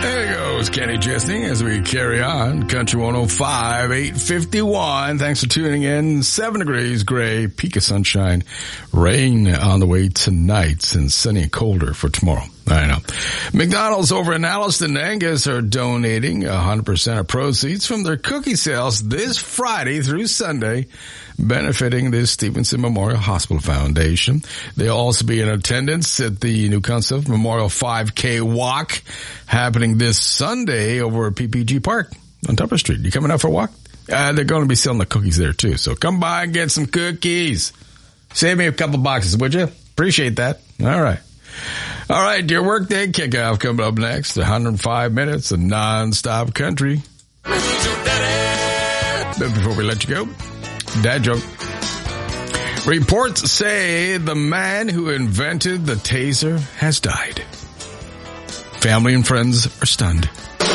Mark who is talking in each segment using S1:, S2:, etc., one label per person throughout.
S1: There goes Kenny Chesney as we carry on. Country 105, 851. Thanks for tuning in. 7 degrees gray, peak of sunshine, rain on the way tonight, and sunny and colder for tomorrow. I know. McDonald's over in Alliston, Angus are donating 100% of proceeds from their cookie sales this Friday through Sunday, benefiting the Stevenson Memorial Hospital Foundation. They'll also be in attendance at the New Concept Memorial 5K Walk happening this Sunday over at PPG Park on Tupper Street. You coming out for a walk? They're going to be selling the cookies there too. So come by and get some cookies. Save me a couple boxes, would you? Appreciate that. All right. All right, your workday kickoff coming up next. 105 minutes of non-stop country. But before we let you go, dad joke. Reports say the man who invented the taser has died. Family and friends are stunned.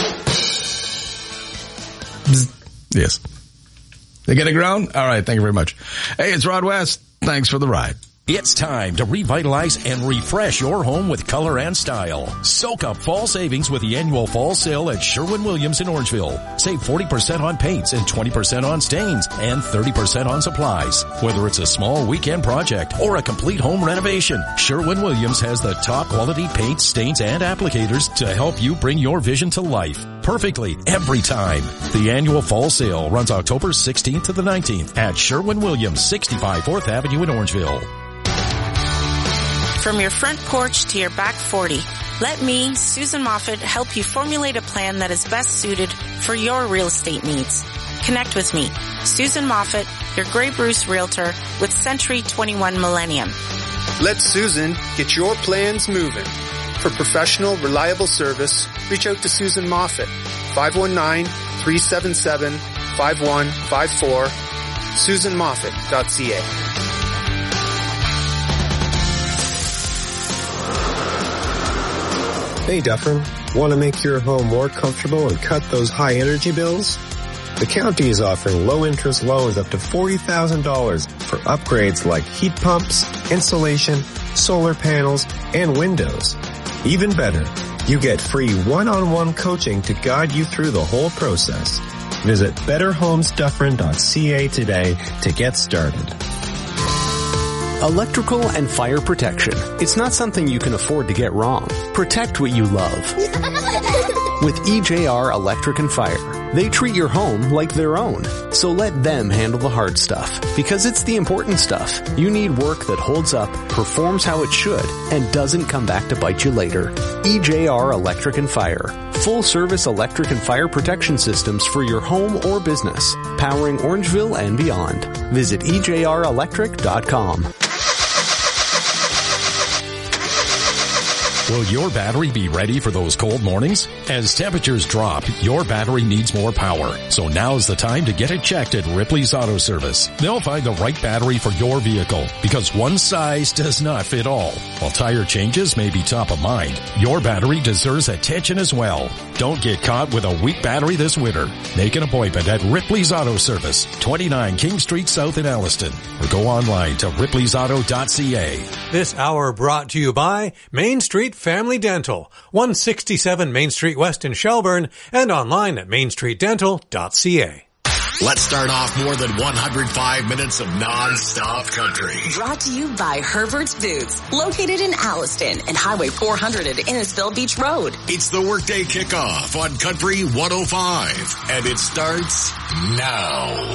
S1: Yes. They get it ground? All right, thank you very much. Hey, it's Rod West. Thanks for the ride.
S2: It's time to revitalize and refresh your home with color and style. Soak up fall savings with the annual fall sale at Sherwin-Williams in Orangeville. Save 40% on paints and 20% on stains and 30% on supplies. Whether it's a small weekend project or a complete home renovation, Sherwin-Williams has the top quality paints, stains, and applicators to help you bring your vision to life perfectly every time. The annual fall sale runs October 16th to the 19th at Sherwin-Williams, 65 4th Avenue in Orangeville.
S3: From your front porch to your back 40, let me, Susan Moffett, help you formulate a plan that is best suited for your real estate needs. Connect with me, Susan Moffett, your Grey Bruce Realtor with Century 21 Millennium.
S4: Let Susan get your plans moving. For professional, reliable service, reach out to Susan Moffett, 519-377-5154, susanmoffett.ca.
S5: Hey Dufferin, want to make your home more comfortable and cut those high energy bills? The county is offering low interest loans up to $40,000 for upgrades like heat pumps, insulation, solar panels, and windows. Even better, you get free one-on-one coaching to guide you through the whole process. Visit betterhomesdufferin.ca today to get started.
S6: Electrical and fire protection. It's not something you can afford to get wrong. Protect what you love. With EJR Electric and Fire, they treat your home like their own. So let them handle the hard stuff, because it's the important stuff. You need work that holds up, performs how it should, and doesn't come back to bite you later. EJR Electric and Fire. Full service electric and fire protection systems for your home or business. Powering Orangeville and beyond. Visit EJRelectric.com.
S2: Will your battery be ready for those cold mornings? As temperatures drop, your battery needs more power. So now's the time to get it checked at Ripley's Auto Service. They'll find the right battery for your vehicle, because one size does not fit all. While tire changes may be top of mind, your battery deserves attention as well. Don't get caught with a weak battery this winter. Make an appointment at Ripley's Auto Service, 29 King Street South in Alliston, or go online to ripley'sauto.ca.
S7: This hour brought to you by Main Street Family Dental, 167 Main Street West in Shelburne, and online at mainstreetdental.ca.
S8: Let's start off more than 105 minutes of non-stop country.
S9: Brought to you by Herbert's Boots, located in Alliston and Highway 400 at Innisfil Beach Road.
S8: It's the workday kickoff on Country 105, and it starts now.